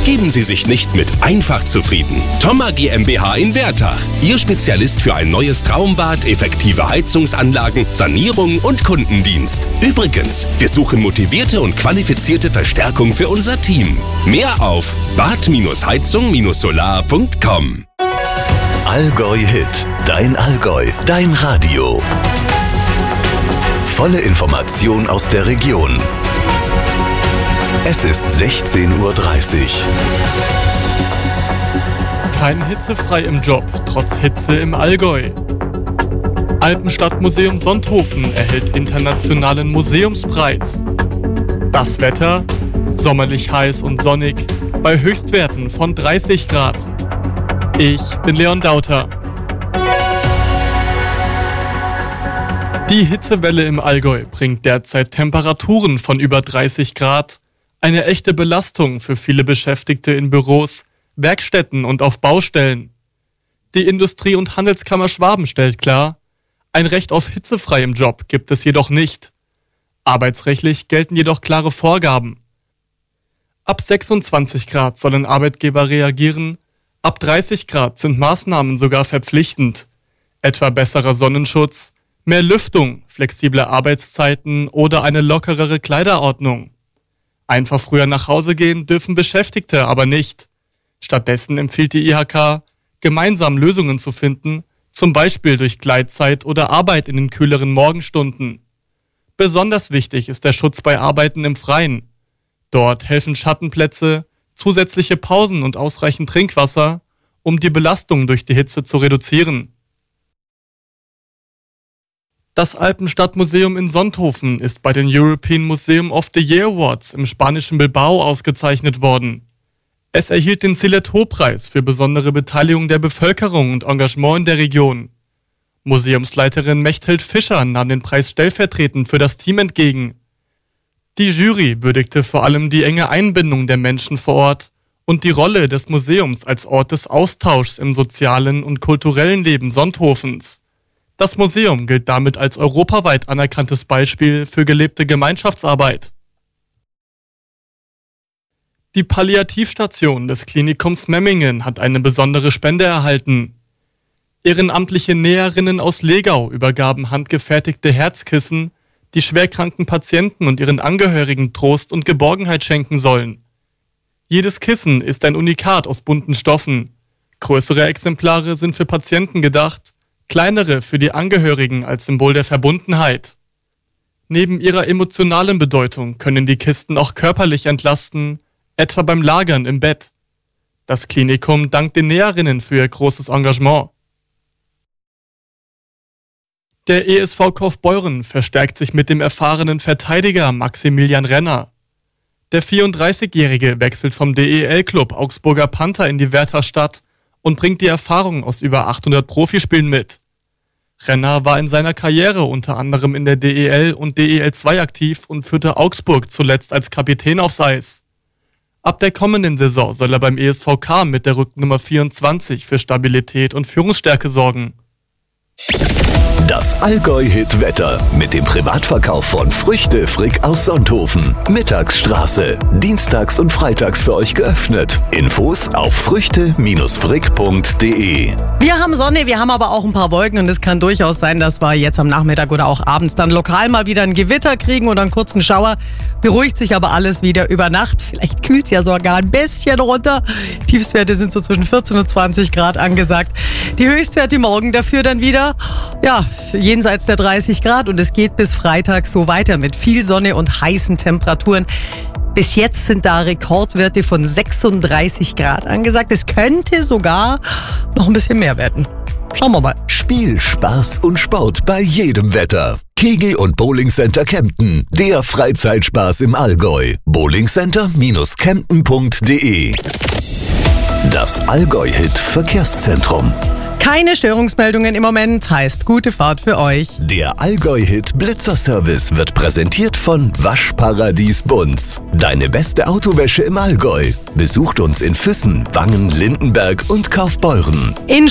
Geben Sie sich nicht mit einfach zufrieden. Thoma GmbH in Wertach. Ihr Spezialist für ein neues Traumbad, effektive Heizungsanlagen, Sanierung und Kundendienst. Übrigens, wir suchen motivierte und qualifizierte Verstärkung für unser Team. Mehr auf bad-heizung-solar.com. Allgäu Hit. Dein Allgäu. Dein Radio. Volle Information aus der Region. Es ist 16:30 Uhr. Kein hitzefrei im Job, trotz Hitze im Allgäu. Alpenstadtmuseum Sonthofen erhält internationalen Museumspreis. Das Wetter? Sommerlich heiß und sonnig, bei Höchstwerten von 30 Grad. Ich bin Leon Dauter. Die Hitzewelle im Allgäu bringt derzeit Temperaturen von über 30 Grad. Eine echte Belastung für viele Beschäftigte in Büros, Werkstätten und auf Baustellen. Die Industrie- und Handelskammer Schwaben stellt klar, ein Recht auf hitzefrei im Job gibt es jedoch nicht. Arbeitsrechtlich gelten jedoch klare Vorgaben. Ab 26 Grad sollen Arbeitgeber reagieren, ab 30 Grad sind Maßnahmen sogar verpflichtend, etwa besserer Sonnenschutz, mehr Lüftung, flexible Arbeitszeiten oder eine lockerere Kleiderordnung. Einfach früher nach Hause gehen dürfen Beschäftigte aber nicht. Stattdessen empfiehlt die IHK, gemeinsam Lösungen zu finden, zum Beispiel durch Gleitzeit oder Arbeit in den kühleren Morgenstunden. Besonders wichtig ist der Schutz bei Arbeiten im Freien. Dort helfen Schattenplätze, zusätzliche Pausen und ausreichend Trinkwasser, um die Belastung durch die Hitze zu reduzieren. Das Alpenstadtmuseum in Sonthofen ist bei den European Museum of the Year Awards im spanischen Bilbao ausgezeichnet worden. Es erhielt den Silet-Ho-Preis für besondere Beteiligung der Bevölkerung und Engagement in der Region. Museumsleiterin Mechthild Fischer nahm den Preis stellvertretend für das Team entgegen. Die Jury würdigte vor allem die enge Einbindung der Menschen vor Ort und die Rolle des Museums als Ort des Austauschs im sozialen und kulturellen Leben Sonthofens. Das Museum gilt damit als europaweit anerkanntes Beispiel für gelebte Gemeinschaftsarbeit. Die Palliativstation des Klinikums Memmingen hat eine besondere Spende erhalten. Ehrenamtliche Näherinnen aus Legau übergaben handgefertigte Herzkissen, die schwerkranken Patienten und ihren Angehörigen Trost und Geborgenheit schenken sollen. Jedes Kissen ist ein Unikat aus bunten Stoffen. Größere Exemplare sind für Patienten gedacht, kleinere für die Angehörigen als Symbol der Verbundenheit. Neben ihrer emotionalen Bedeutung können die Kisten auch körperlich entlasten, etwa beim Lagern im Bett. Das Klinikum dankt den Näherinnen für ihr großes Engagement. Der ESV Kaufbeuren verstärkt sich mit dem erfahrenen Verteidiger Maximilian Renner. Der 34-Jährige wechselt vom DEL-Club Augsburger Panther in die Wertherstadt und bringt die Erfahrung aus über 800 Profispielen mit. Renner war in seiner Karriere unter anderem in der DEL und DEL 2 aktiv und führte Augsburg zuletzt als Kapitän aufs Eis. Ab der kommenden Saison soll er beim ESVK mit der Rückennummer 24 für Stabilität und Führungsstärke sorgen. Das Allgäu-Hit-Wetter mit dem Privatverkauf von Früchte Frick aus Sonthofen. Mittagsstraße. Dienstags und freitags für euch geöffnet. Infos auf früchte-frick.de. Wir haben Sonne, wir haben aber auch ein paar Wolken und es kann durchaus sein, dass wir jetzt am Nachmittag oder auch abends dann lokal mal wieder ein Gewitter kriegen oder einen kurzen Schauer. Beruhigt sich aber alles wieder über Nacht. Vielleicht kühlt es ja sogar ein bisschen runter. Tiefstwerte sind so zwischen 14 und 20 Grad angesagt. Die Höchstwerte morgen dafür dann wieder, jenseits der 30 Grad und es geht bis Freitag so weiter mit viel Sonne und heißen Temperaturen. Bis jetzt sind da Rekordwerte von 36 Grad angesagt. Es könnte sogar noch ein bisschen mehr werden. Schauen wir mal. Spiel, Spaß und Sport bei jedem Wetter. Kegel- und Bowlingcenter Kempten. Der Freizeitspaß im Allgäu. bowlingcenter-kempten.de. Das Allgäu-Hit Verkehrszentrum. Keine Störungsmeldungen im Moment, heißt gute Fahrt für euch. Der Allgäu-Hit Blitzerservice wird präsentiert von Waschparadies Bunz. Deine beste Autowäsche im Allgäu. Besucht uns in Füssen, Wangen, Lindenberg und Kaufbeuren. In